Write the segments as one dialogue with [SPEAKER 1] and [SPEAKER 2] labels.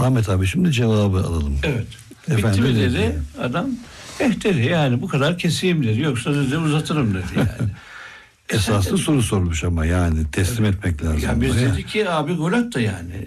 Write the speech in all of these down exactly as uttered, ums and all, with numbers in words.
[SPEAKER 1] Ahmet abi şimdi cevabı alalım.
[SPEAKER 2] Evet.
[SPEAKER 1] Efendim,
[SPEAKER 2] bitti mi
[SPEAKER 1] dedi.
[SPEAKER 2] dedi. Adam eh dedi, yani bu kadar keseyim dedi. Yoksa dedi uzatırım dedi yani.
[SPEAKER 1] Esaslı soru sormuş ama yani teslim evet. etmek lazım.
[SPEAKER 2] Ya biz
[SPEAKER 1] ya.
[SPEAKER 2] dedik ki abi gol at da yani.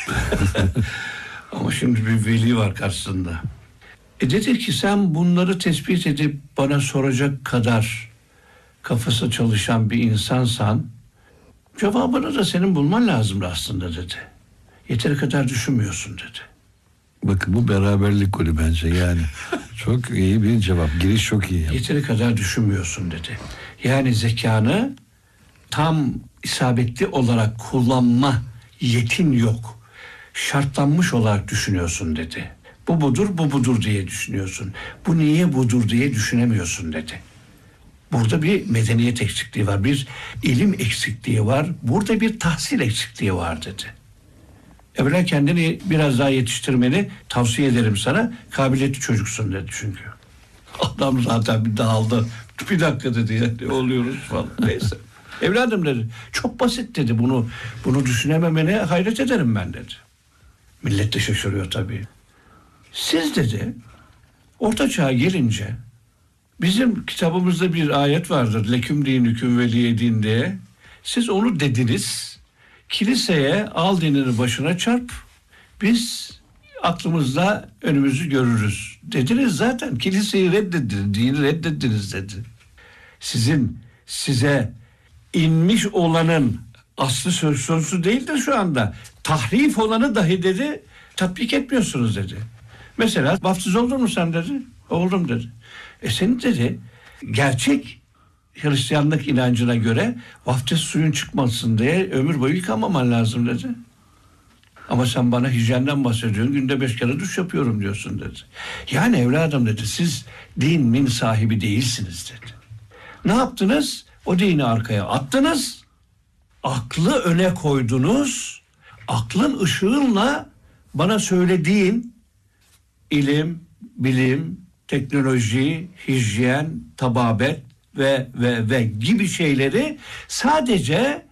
[SPEAKER 2] Ama şimdi bir veli var karşısında. E dedi ki sen bunları tespit edip bana soracak kadar kafası çalışan bir insansan cevabını da senin bulman lazımdı aslında dedi. Yeteri kadar düşünmüyorsun dedi.
[SPEAKER 1] Bakın bu beraberlik golü bence yani. Çok iyi bir cevap. Giriş çok iyi.
[SPEAKER 2] Yeteri kadar düşünmüyorsun dedi. Yani zekanı tam isabetli olarak kullanma yetin yok. Şartlanmış olarak düşünüyorsun dedi. Bu budur, bu budur diye düşünüyorsun. Bu niye budur diye düşünemiyorsun dedi. Burada bir medeniyet eksikliği var, bir ilim eksikliği var, burada bir tahsil eksikliği var dedi. Evvela kendini biraz daha yetiştirmeni tavsiye ederim sana. Kabiliyetli çocuksun dedi çünkü. Adam zaten bir dağıldı. Bir dakika dedi ya, ne oluyoruz falan. Neyse. Evladım dedi, çok basit dedi, bunu bunu düşünememene hayret ederim ben dedi. Millet de şaşırıyor tabii. Siz dedi, orta çağa gelince bizim kitabımızda bir ayet vardır. Leküm dinüküm veliye din diye. Siz onu dediniz. Kiliseye al dinini başına çarp. Biz aklımızda önümüzü görürüz. Dediniz zaten. Kiliseyi reddettiniz, dini reddettiniz dedi. Sizin size inmiş olanın aslı söz konusu değildir şu anda. Tahrif olanı dahi dedi tatbik etmiyorsunuz dedi. Mesela vaftiz oldun mu sen dedi. Oldum dedi. E senin dedi gerçek Hristiyanlık inancına göre vaftiz suyun çıkmasın diye ömür boyu yıkamaman lazım dedi. Ama sen bana hijyenden bahsediyorsun, günde beş kere duş yapıyorum diyorsun dedi. Yani evladım dedi, siz din min sahibi değilsiniz dedi. Ne yaptınız? O dini arkaya attınız. Aklı öne koydunuz. Aklın ışığınla bana söylediğin ilim, bilim, teknoloji, hijyen, tababet ve ve ve gibi şeyleri sadece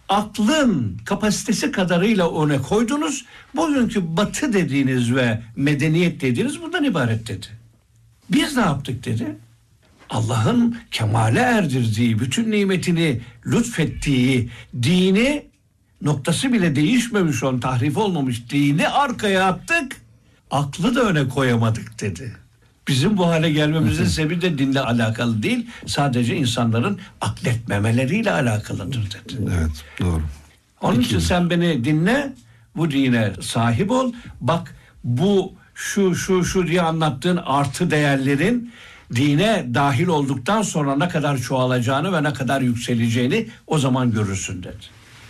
[SPEAKER 2] aklın kapasitesi kadarıyla öne koydunuz. Bugünkü batı dediğiniz ve medeniyet dediğiniz bundan ibaret dedi. Biz ne yaptık dedi? Allah'ın kemale erdirdiği, bütün nimetini lütfettiği dini, noktası bile değişmemiş olan, tahrif olmamış dini arkaya attık. Aklı da öne koyamadık dedi. Bizim bu hale gelmemizin sebebi de dinle alakalı değil, sadece insanların akletmemeleriyle alakalıdır dedi.
[SPEAKER 1] Evet, doğru.
[SPEAKER 2] Onun
[SPEAKER 1] Peki.
[SPEAKER 2] için sen beni dinle, bu dine sahip ol. Bak bu şu şu şu diye anlattığın artı değerlerin dine dahil olduktan sonra ne kadar çoğalacağını ve ne kadar yükseleceğini o zaman görürsün dedi.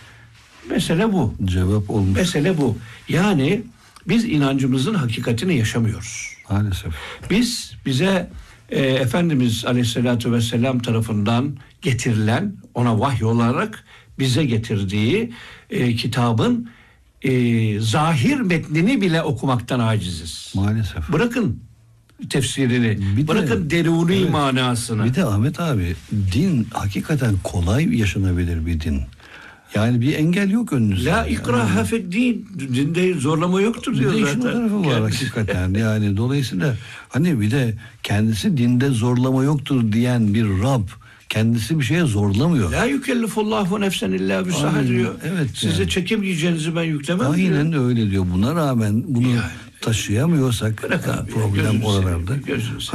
[SPEAKER 2] Mesele bu.
[SPEAKER 1] Cevap olmuş.
[SPEAKER 2] Mesele bu. Yani biz inancımızın hakikatini yaşamıyoruz.
[SPEAKER 1] Maalesef.
[SPEAKER 2] Biz bize e, Efendimiz Aleyhisselatü Vesselam tarafından getirilen, ona vahiy olarak bize getirdiği e, kitabın e, zahir metnini bile okumaktan aciziz.
[SPEAKER 1] Maalesef.
[SPEAKER 2] Bırakın tefsirini,
[SPEAKER 1] Bir
[SPEAKER 2] bırakın
[SPEAKER 1] de,
[SPEAKER 2] deruni
[SPEAKER 1] evet,
[SPEAKER 2] manasını.
[SPEAKER 1] Bir de Ahmet abi, din hakikaten kolay yaşanabilir bir din. Yani bir engel yok önünüzde.
[SPEAKER 2] La ikraha feddin. Dinde zorlama yoktur diyor
[SPEAKER 1] bir de
[SPEAKER 2] zaten.
[SPEAKER 1] işin o tarafı var hakikaten. Yani dolayısıyla hani bir de kendisi dinde zorlama yoktur diyen bir Rab kendisi bir şeye zorlamıyor.
[SPEAKER 2] La yükellifullahu nefsen illa bisaha diyor.
[SPEAKER 1] Evet.
[SPEAKER 2] Size
[SPEAKER 1] yani.
[SPEAKER 2] çekemeyeceğinizi ben yüklemem
[SPEAKER 1] Aynen
[SPEAKER 2] diyor.
[SPEAKER 1] öyle diyor. Buna rağmen bunu
[SPEAKER 2] Yani.
[SPEAKER 1] taşıyamıyorsak
[SPEAKER 2] Bırak abi,
[SPEAKER 1] problem
[SPEAKER 2] gözünü
[SPEAKER 1] oralarda.
[SPEAKER 2] seveyim, gözünü seveyim.